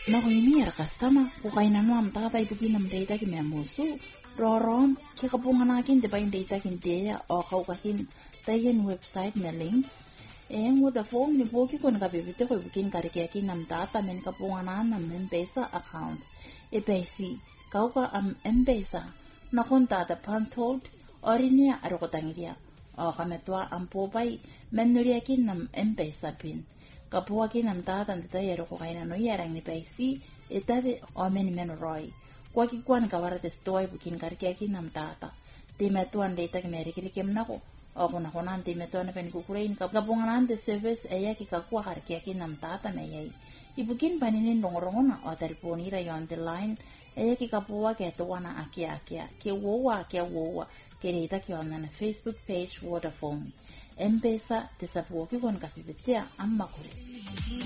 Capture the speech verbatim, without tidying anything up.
Nakuimir customer kukaina no am tata ibukin nam data ki memusu rorom ki kapungan akin de bain data kin dia o kaukakin tayen website me links eng wo da form ni boki kon ka bibite ko ibukin kariki akin nam data men kapungan nam M-Pesa accounts e pesi kauka am M-Pesa na konta da panthold orinia arokotangiria o kametwa am popai menuria kin nam M-Pesa pin kapua kin nam tata ndita yero ko kaina no yarang ni paisi etabe o men men roy kwa ki kwan ka warate stoi bukin karkia kin nam tata te metuan data ke meri kiri kem nako o kona kona te metuan pen kukurein ka kapungan de service aya ki ka kwa karkia kin nam tata me yai ibukin paninin dongorongona o telefoni ra on the line aya ki kapua ke to wana akia akia ke wowa ke wowa ke data ki on na Facebook page Vodafone M-Pesa te sapu ki kon ka pipetia amma kure